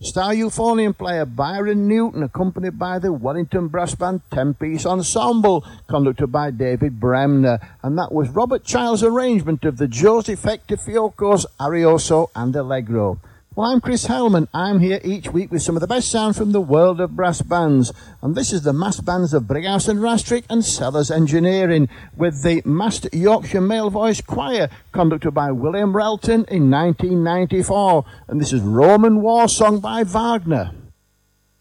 Star euphonium player Byron Newton, accompanied by the Wellington Brass Band 10-piece ensemble, conducted by David Bremner. And that was Robert Child's arrangement of the Joseph Hector Fioco's Arioso and Allegro. Well, I'm Chris Hellman. I'm here each week with some of the best sound from the world of brass bands. And this is the mass bands of Brighouse and Rastrick and Sellers Engineering, with the Massed Yorkshire Male Voice Choir, conducted by William Relton in 1994. And this is Roman War Song by Wagner.